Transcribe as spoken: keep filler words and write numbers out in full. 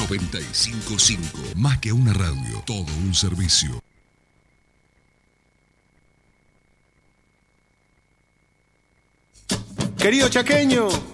noventa y cinco punto cinco. Más que una radio, todo un servicio. Querido chaqueño,